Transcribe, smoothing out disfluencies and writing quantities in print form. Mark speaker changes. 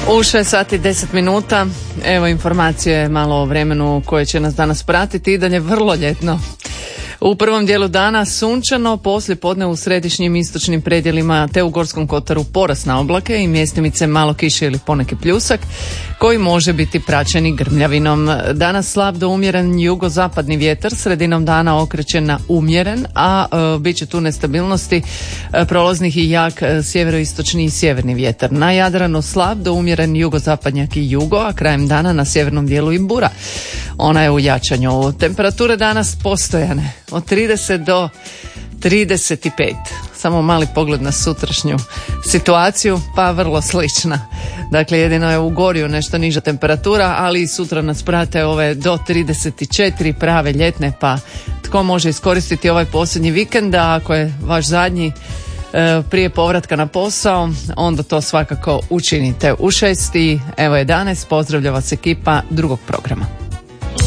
Speaker 1: U 6 sati 10 minuta, evo informacije malo o vremenu koje će nas danas pratiti i dalje vrlo ljetno. U prvom dijelu dana sunčano, poslije podne u središnjim istočnim predjelima te u Gorskom kotaru porast na oblake i mjestimice malo kiše ili poneki pljusak koji može biti praćeni grmljavinom. Danas slab do umjeren jugozapadni vjetar, sredinom dana okreće na umjeren, a bit će tu nestabilnosti prolaznih i jak sjeveroistočni i sjeverni vjetar. Na Jadranu slab do umjeren jugozapadnjak i jugo, a krajem dana na sjevernom dijelu i bura. Ona je u jačanju. Temperature danas postojane od 30 do 35. Samo mali pogled na sutrašnju situaciju, pa vrlo slična. Dakle, jedino je u Gorju nešto niža temperatura, ali i sutra nas prate ove do 34 prave ljetne, pa tko može iskoristiti ovaj posljednji vikend, a ako je vaš zadnji prije povratka na posao, onda to svakako učinite. U 6 i evo 11 pozdravlja vas ekipa drugog programa.